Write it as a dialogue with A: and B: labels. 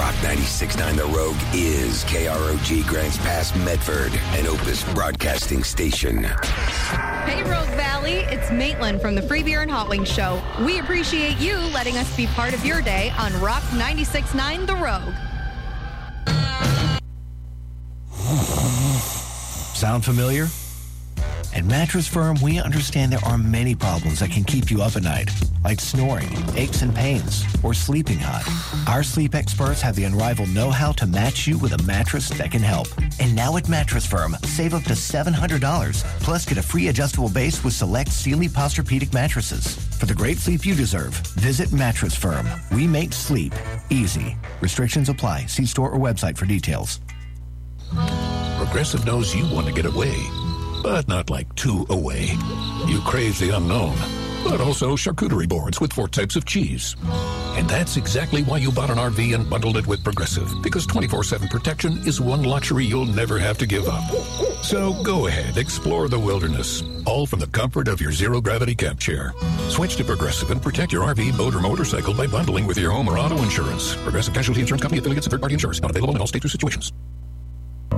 A: Rock 96.9 The Rogue is KROG Grants Pass Medford, an Opus broadcasting station.
B: Hey, Rogue Valley. It's Maitland from the Free Beer and Hot Wings Show. We appreciate you letting us be part of your day on Rock 96.9 The Rogue.
C: Sound familiar? At Mattress Firm, we understand there are many problems that can keep you up at night, like snoring, aches and pains, or sleeping hot. Our sleep experts have the unrivaled know-how to match you with a mattress that can help. And now at Mattress Firm, save up to $700, plus get a free adjustable base with select Sealy Posturepedic mattresses. For the great sleep you deserve, visit Mattress Firm. We make sleep easy. Restrictions apply. See store or website for details.
D: Progressive knows you want to get away, but not like too away. You crave the unknown, but also charcuterie boards with 4 types of cheese. And that's exactly why you bought an RV and bundled it with Progressive, because 24/7 protection is one luxury you'll never have to give up. So go ahead, explore the wilderness, all from the comfort of your zero-gravity camp chair. Switch to Progressive and protect your RV, boat, or motorcycle by bundling with your home or auto insurance. Progressive Casualty Insurance Company, affiliates, and third-party insurers. Not available in all states or situations.